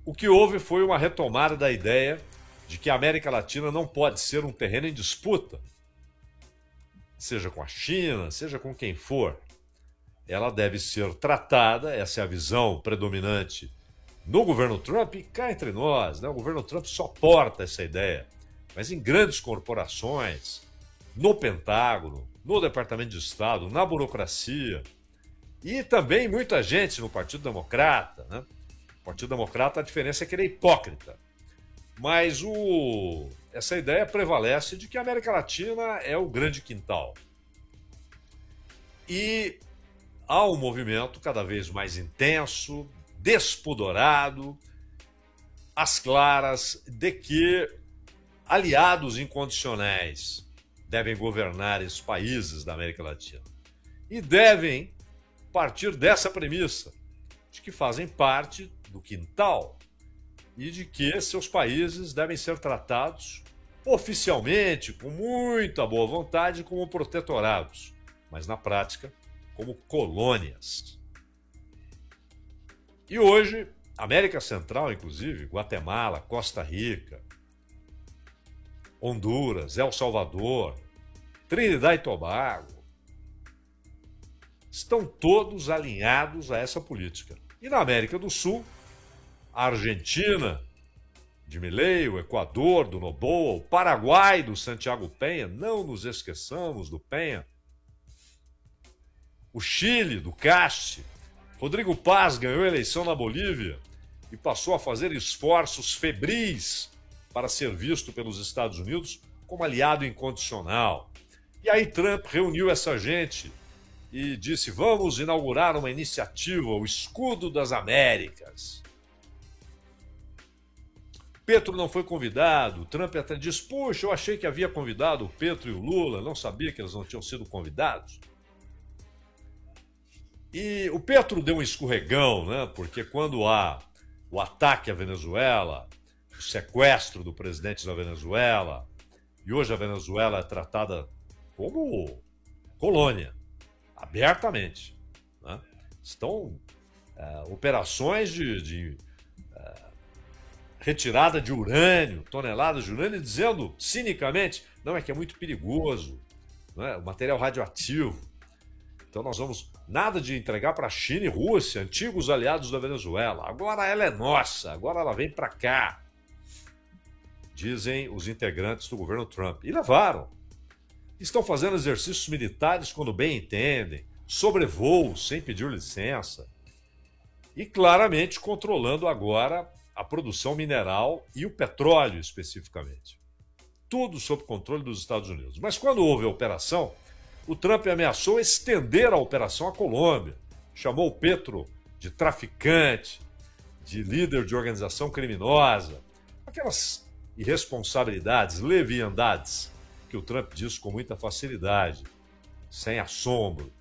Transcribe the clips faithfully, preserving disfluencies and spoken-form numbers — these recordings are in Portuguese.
o que houve foi uma retomada da ideia de que a América Latina não pode ser um terreno em disputa, seja com a China, seja com quem for. Ela deve ser tratada, essa é a visão predominante no governo Trump, e cá entre nós, né? O governo Trump só porta essa ideia, mas em grandes corporações, no Pentágono, no Departamento de Estado, na burocracia, e também muita gente no Partido Democrata, né? O Partido Democrata, a diferença é que ele é hipócrita. Mas o... essa ideia prevalece de que a América Latina é o grande quintal. E há um movimento cada vez mais intenso, despudorado, às claras, de que aliados incondicionais devem governar esses países da América Latina. E devem partir dessa premissa, de que fazem parte do quintal e de que seus países devem ser tratados oficialmente, com muita boa vontade, como protetorados, mas na prática, como colônias. E hoje, América Central, inclusive, Guatemala, Costa Rica, Honduras, El Salvador, Trinidad e Tobago, estão todos alinhados a essa política. E na América do Sul, a Argentina, de Milei, o Equador, do Noboa, o Paraguai, do Santiago Penha, não nos esqueçamos do Penha, o Chile, do Caste. Rodrigo Paz ganhou a eleição na Bolívia e passou a fazer esforços febris para ser visto pelos Estados Unidos como aliado incondicional. E aí Trump reuniu essa gente e disse: vamos inaugurar uma iniciativa, o Escudo das Américas. Petro não foi convidado. Trump até disse: puxa, eu achei que havia convidado o Petro e o Lula, não sabia que eles não tinham sido convidados. E o Petro deu um escorregão, né? Porque quando há o ataque à Venezuela, o sequestro do presidente da Venezuela, e hoje a Venezuela é tratada como colônia, abertamente, né? Estão é, operações de, de é, retirada de urânio, toneladas de urânio, dizendo cinicamente, não, é que é muito perigoso, né? O material radioativo. Então nós vamos nada de entregar para a China e Rússia, antigos aliados da Venezuela. Agora ela é nossa, agora ela vem para cá, dizem os integrantes do governo Trump. E levaram. Estão fazendo exercícios militares quando bem entendem, sobrevoos sem pedir licença, e claramente controlando agora a produção mineral e o petróleo especificamente. Tudo sob controle dos Estados Unidos. Mas quando houve a operação, o Trump ameaçou estender a operação à Colômbia. Chamou o Petro de traficante, de líder de organização criminosa. Aquelas irresponsabilidades, leviandades, que o Trump diz com muita facilidade, sem assombro.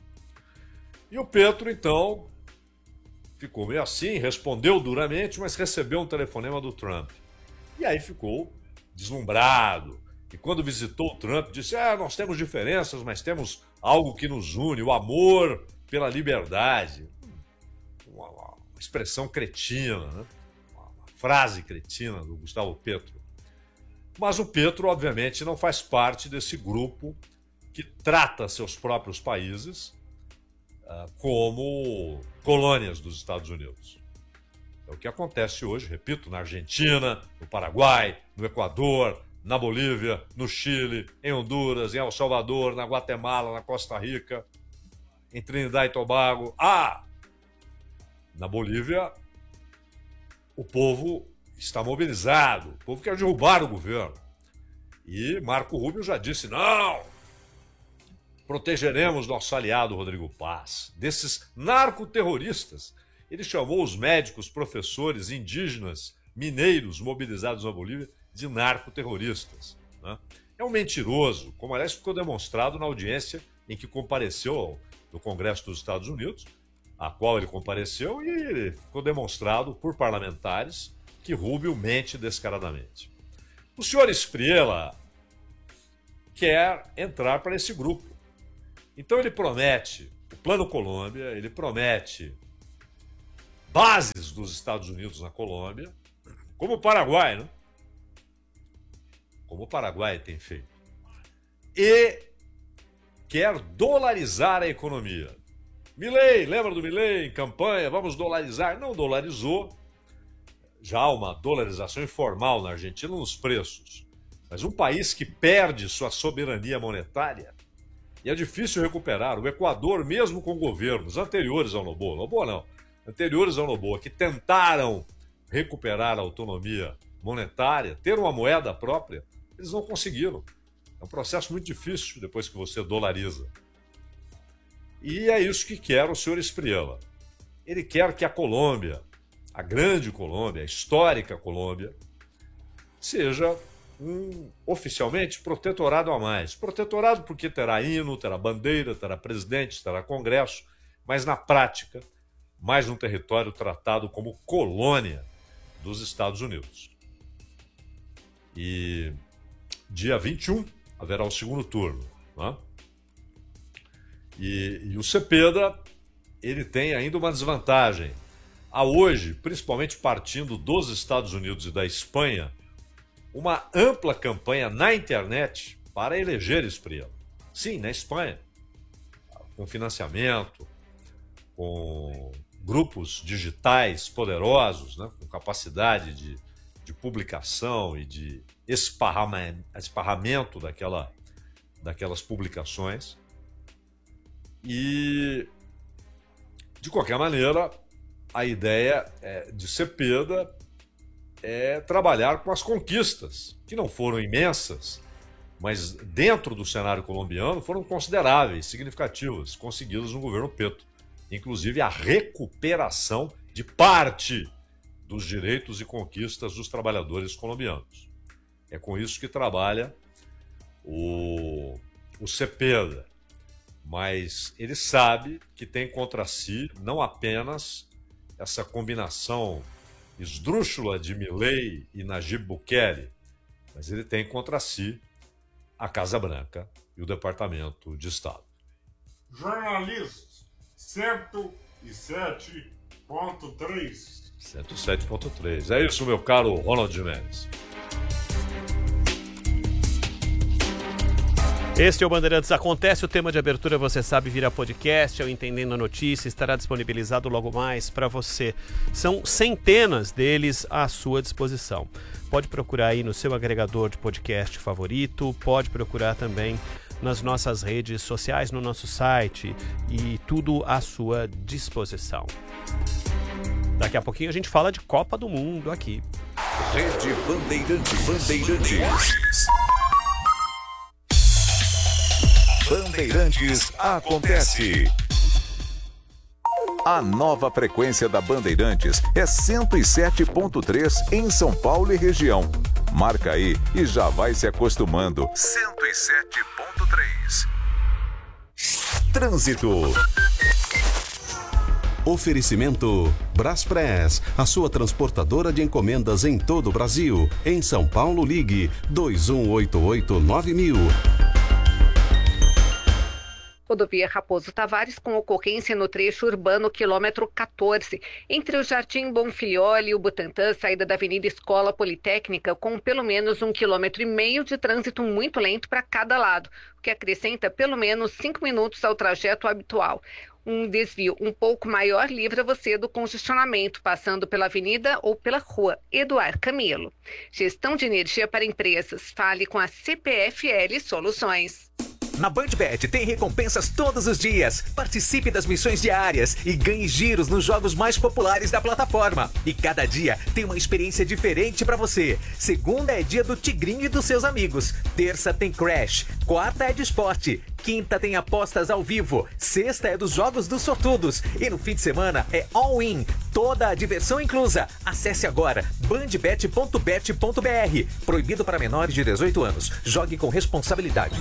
E o Petro, então, ficou meio assim, respondeu duramente, mas recebeu um telefonema do Trump. E aí ficou deslumbrado. E quando visitou o Trump, disse: ah, nós temos diferenças, mas temos algo que nos une, o amor pela liberdade. Uma, uma expressão cretina, né? Uma, uma frase cretina do Gustavo Petro. Mas o Petro, obviamente, não faz parte desse grupo que trata seus próprios países uh, como colônias dos Estados Unidos. É o que acontece hoje, repito, na Argentina, no Paraguai, no Equador, na Bolívia, no Chile, em Honduras, em El Salvador, na Guatemala, na Costa Rica, em Trinidad e Tobago. Ah! Na Bolívia, o povo está mobilizado, o povo quer derrubar o governo. E Marco Rubio já disse: não, protegeremos nosso aliado Rodrigo Paz, desses narcoterroristas. Ele chamou os médicos, professores, indígenas, mineiros mobilizados na Bolívia de narcoterroristas, né? É um mentiroso, como aliás ficou demonstrado na audiência em que compareceu no Congresso dos Estados Unidos, a qual ele compareceu, e ficou demonstrado por parlamentares que Rubio mente descaradamente. O senhor Espriella quer entrar para esse grupo. Então ele promete, o Plano Colômbia, ele promete bases dos Estados Unidos na Colômbia, como o Paraguai, né? Como o Paraguai tem feito. E quer dolarizar a economia. Milei, lembra do Milei em campanha? Vamos dolarizar. Não dolarizou. Já há uma dolarização informal na Argentina nos preços. Mas um país que perde sua soberania monetária, e é difícil recuperar. O Equador, mesmo com governos anteriores ao Noboa, Noboa não, anteriores ao Noboa, que tentaram recuperar a autonomia monetária, ter uma moeda própria, eles não conseguiram. É um processo muito difícil depois que você dolariza. E é isso que quer o senhor Espriella. Ele quer que a Colômbia, a grande Colômbia, a histórica Colômbia, seja um, oficialmente, protetorado a mais. Protetorado porque terá hino, terá bandeira, terá presidente, terá congresso, mas na prática, mais um território tratado como colônia dos Estados Unidos. E dia vinte e um haverá o segundo turno, né? E, e o Cepeda, ele tem ainda uma desvantagem. Há hoje, principalmente partindo dos Estados Unidos e da Espanha, uma ampla campanha na internet para eleger Espriella. Sim, na Espanha, com financiamento, com grupos digitais poderosos, né, com capacidade de, de publicação e de esparramento, esparramento daquela, daquelas publicações. E, de qualquer maneira, a ideia é, de Cepeda é trabalhar com as conquistas, que não foram imensas, mas dentro do cenário colombiano foram consideráveis, significativas, conseguidas no governo Petro. Inclusive a recuperação de parte dos direitos e conquistas dos trabalhadores colombianos. É com isso que trabalha o, o Cepeda. Mas ele sabe que tem contra si não apenas essa combinação esdrúxula de Milei e Nayib Bukele, mas ele tem contra si a Casa Branca e o Departamento de Estado. Jornalistas, cento e sete ponto três. cento e sete ponto três. É isso, meu caro Ronald Gimenez. Este é o Bandeirantes Acontece, o tema de abertura, você sabe, vira podcast, é o Entendendo a Notícia, estará disponibilizado logo mais para você. São centenas deles à sua disposição. Pode procurar aí no seu agregador de podcast favorito, pode procurar também nas nossas redes sociais, no nosso site, e tudo à sua disposição. Daqui a pouquinho a gente fala de Copa do Mundo aqui. Rede Bandeirantes. Bandeirantes. Bandeirantes Acontece. A nova frequência da Bandeirantes é cento e sete ponto três em São Paulo e região. Marca aí e já vai se acostumando. cento e sete ponto três. Trânsito. Oferecimento Braspress, a sua transportadora de encomendas em todo o Brasil. Em São Paulo, ligue dois um oito oito nove mil. Rodovia Raposo Tavares com ocorrência no trecho urbano quilômetro quatorze, entre o Jardim Bonfilioli e o Butantã, saída da Avenida Escola Politécnica, com pelo menos um quilômetro e meio de trânsito muito lento para cada lado, o que acrescenta pelo menos cinco minutos ao trajeto habitual. Um desvio um pouco maior livra você do congestionamento, passando pela avenida ou pela rua Eduardo Camilo. Gestão de energia para empresas. Fale com a C P F L Soluções. Na BandBet tem recompensas todos os dias. Participe das missões diárias e ganhe giros nos jogos mais populares da plataforma. E cada dia tem uma experiência diferente para você. Segunda é dia do Tigrinho e dos seus amigos. Terça tem Crash. Quarta é de esporte. Quinta tem apostas ao vivo. Sexta é dos jogos dos sortudos. E no fim de semana é all-in. Toda a diversão inclusa. Acesse agora bandbet ponto bet ponto br. Proibido para menores de dezoito anos. Jogue com responsabilidade.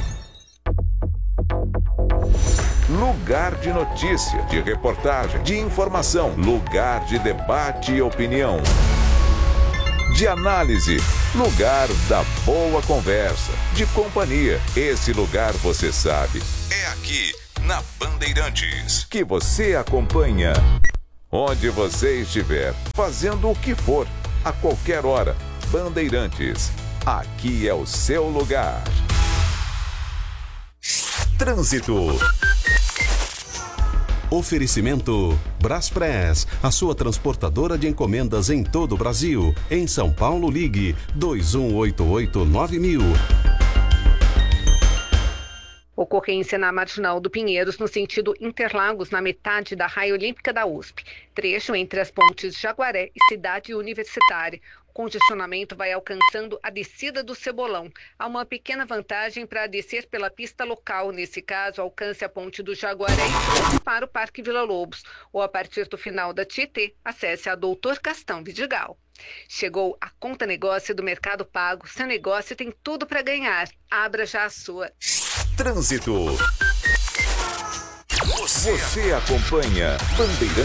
Lugar de notícia, de reportagem, de informação. Lugar de debate e opinião. De análise. Lugar da boa conversa. De companhia. Esse lugar você sabe. É aqui, na Bandeirantes, que você acompanha Onde você estiver, fazendo o que for, a qualquer hora. Bandeirantes, aqui é o seu lugar. Trânsito. Oferecimento Braspress, a sua transportadora de encomendas em todo o Brasil. Em São Paulo, ligue dois um oito oito nove mil. Ocorrência na Marginal do Pinheiros, no sentido Interlagos, na metade da raia olímpica da U S P. Trecho entre as pontes Jaguaré e Cidade Universitária. O congestionamento vai alcançando a descida do Cebolão. Há uma pequena vantagem para descer pela pista local. Nesse caso, alcance a ponte do Jaguaré e para o Parque Vila Lobos. Ou a partir do final da Tietê, acesse a Doutor Castão Vidigal. Chegou a Conta Negócio do Mercado Pago. Seu negócio tem tudo para ganhar. Abra já a sua. Trânsito. Você acompanha Bandeirantes.